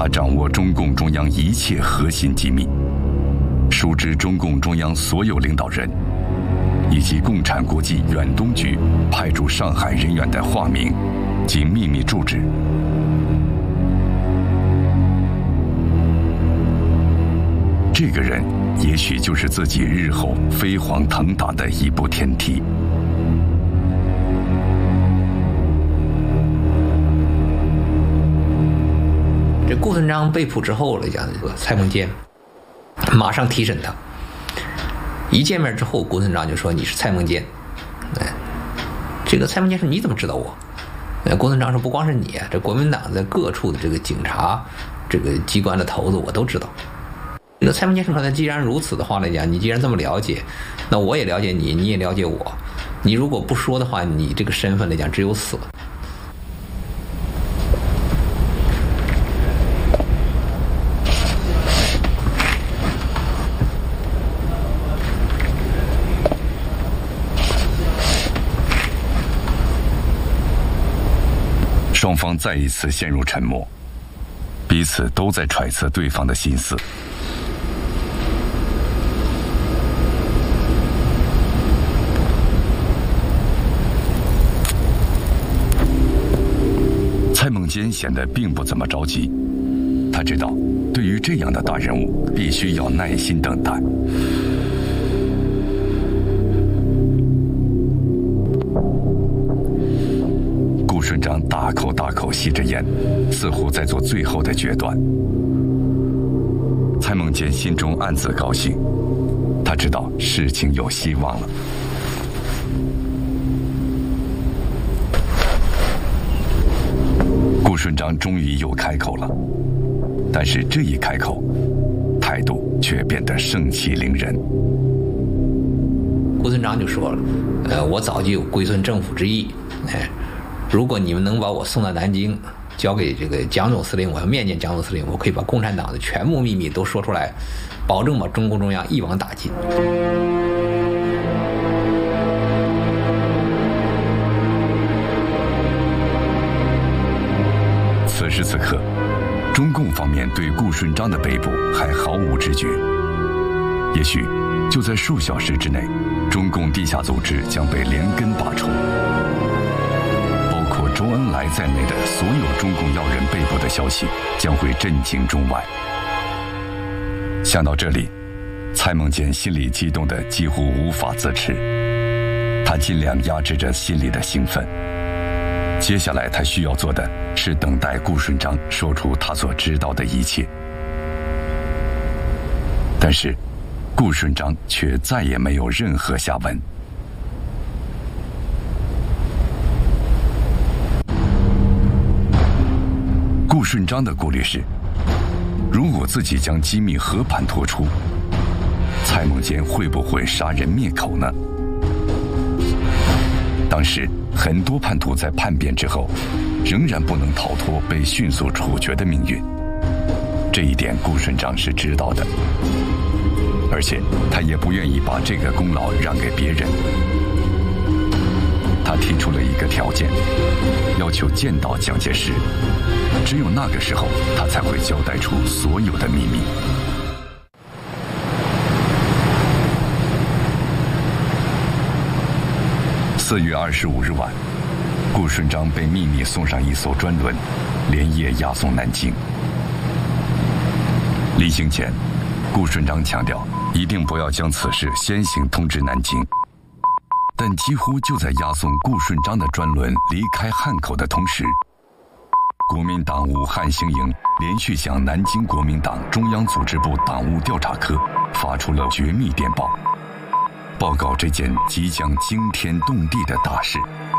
他掌握中共中央一切核心机密，熟知中共中央所有领导人，以及共产国际远东局派驻上海人员的化名及秘密住址。这个人也许就是自己日后飞黄腾达的一步天梯。 这顾顺章被捕之后来讲，这个蔡孟坚马上提审他。一见面之后，顾顺章就说：“你是蔡孟坚。”这个蔡孟坚说：“你怎么知道我？”顾顺章说：“不光是你，这国民党在各处的这个警察、这个机关的头子我都知道。”这个蔡孟坚说：“那既然如此的话来讲，你既然这么了解，那我也了解你，你也了解我。你如果不说的话，你这个身份来讲只有死。” 双方再一次陷入沉默，彼此都在揣测对方的心思。蔡孟坚显得并不怎么着急，他知道，对于这样的大人物，必须要耐心等待。顾顺章大口大口吸着烟，似乎在做最后的决断。蔡孟坚心中暗自高兴，他知道事情有希望了。顾顺章终于又开口了，但是这一开口，态度却变得盛气凌人。 顾顺章就说了：“我早就有归顺政府之意，如果你们能把我送到南京，交给这个蒋总司令，我要面见蒋总司令，我可以把共产党的全部秘密都说出来，保证把中共中央一网打尽。” 此时此刻，中共方面对顾顺章的被捕还毫无知觉。也许就在数小时之内，中共地下组织将被连根拔除。包括周恩来在内的所有中共要人被捕的消息将会震惊中外。想到这里，蔡孟坚心里激动得几乎无法自持，他尽量压制着心里的兴奋。接下来他需要做的是等待顾顺章说出他所知道的一切。但是顾顺章却再也没有任何下文。顾顺章的顾虑是，如果自己将机密和盘托出，蔡孟坚会不会杀人灭口呢？当时很多叛徒在叛变之后，仍然不能逃脱被迅速处决的命运。这一点顾顺章是知道的，而且他也不愿意把这个功劳让给别人。他提出了一个条件，要求见到蒋介石，只有那个时候，他才会交代出所有的秘密。4月25日晚，顾顺章被秘密送上一艘专轮，连夜押送南京。临行前，顾顺章强调一定不要将此事先行通知南京。但几乎就在押送顾顺章的专轮离开汉口的同时，国民党武汉行营连续向南京国民党中央组织部党务调查科发出了绝密电报，报告这件即将惊天动地的大事。